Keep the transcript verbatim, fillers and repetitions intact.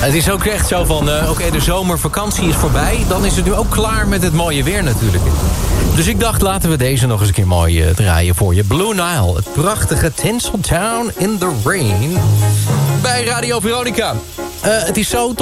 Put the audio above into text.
het is ook echt zo van, uh, oké, okay, de zomervakantie is voorbij. Dan is het nu ook klaar met het mooie weer natuurlijk. Dus ik dacht, laten we deze nog eens een keer mooi uh, draaien voor je. Blue Nile, het prachtige Tinseltown in the Rain. Bij Radio Veronica. Uh, het is zo...